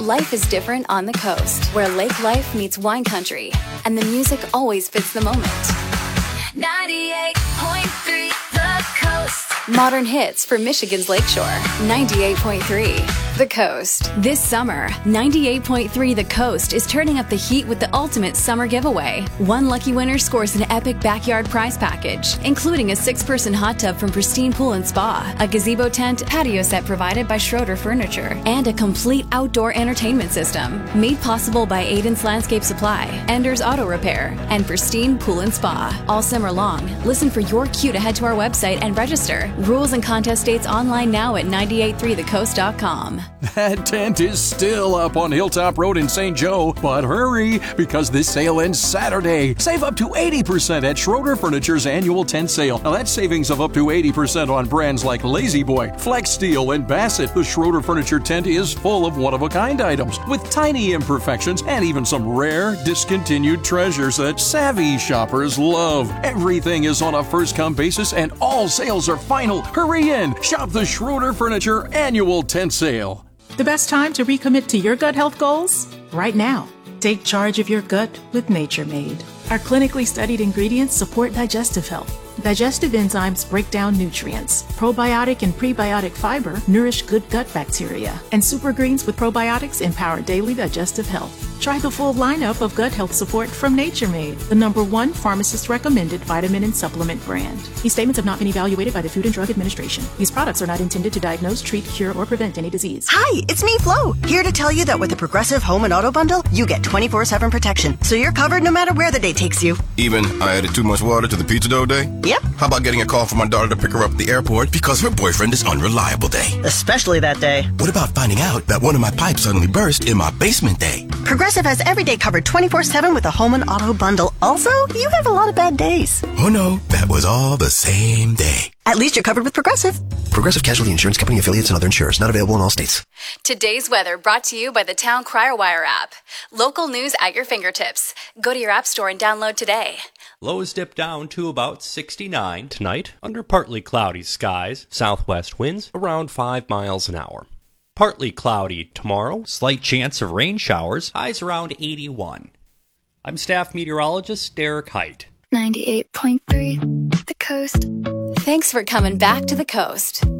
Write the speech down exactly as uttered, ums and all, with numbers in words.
Life is different on the coast, where lake life meets wine country, and the music always fits the moment. ninety-eight point three The Coast. Modern hits for Michigan's Lakeshore. ninety-eight point three The Coast. This summer, ninety-eight point three The Coast is turning up the heat with the ultimate summer giveaway. One lucky winner scores an epic backyard prize package, including a six-person hot tub from Pristine Pool and Spa, a gazebo tent, patio set provided by Schroeder Furniture, and a complete outdoor entertainment system. Made possible by Aiden's Landscape Supply, Ender's Auto Repair, and Pristine Pool and Spa. All summer long, listen for your cue to head to our website and register. Rules and contest dates online now at nine eight three the coast dot com. That tent is still up on Hilltop Road in Saint Joe, but hurry, because this sale ends Saturday. Save up to eighty percent at Schroeder Furniture's annual tent sale. Now that's savings of up to eighty percent on brands like Lazy Boy, Flex Steel, and Bassett. The Schroeder Furniture tent is full of one-of-a-kind items with tiny imperfections and even some rare, discontinued treasures that savvy shoppers love. Everything is on a first-come basis and all sales are final. Hurry in! Shop the Schroeder Furniture annual tent sale. The best time to recommit to your gut health goals? Right now. Take charge of your gut with Nature Made. Our clinically studied ingredients support digestive health. Digestive enzymes break down nutrients. Probiotic and prebiotic fiber nourish good gut bacteria. And super greens with probiotics empower daily digestive health. Try the full lineup of gut health support from Nature Made, the number one pharmacist-recommended vitamin and supplement brand. These statements have not been evaluated by the Food and Drug Administration. These products are not intended to diagnose, treat, cure, or prevent any disease. Hi, it's me, Flo, here to tell you that with the Progressive Home and Auto Bundle, you get twenty-four seven protection, so you're covered no matter where the day takes you. Even I added too much water to the pizza dough day? Yep. How about getting a call from my daughter to pick her up at the airport because her boyfriend is unreliable day? Especially that day. What about finding out that one of my pipes suddenly burst in my basement day? Progressive has every day covered twenty-four seven with a Home and Auto Bundle. Also, you have a lot of bad days. Oh no, that was all the same day. At least you're covered with Progressive. Progressive Casualty Insurance Company affiliates and other insurers. Not available in all states. Today's weather brought to you by the Town Crier Wire app. Local news at your fingertips. Go to your app store and download today. Lows dip down to about sixty-nine tonight under partly cloudy skies. Southwest winds around five miles an hour. Partly cloudy tomorrow. Slight chance of rain showers. Highs around eighty-one. I'm staff meteorologist Derek Height. ninety-eight point three The Coast. Thanks for coming back to the coast.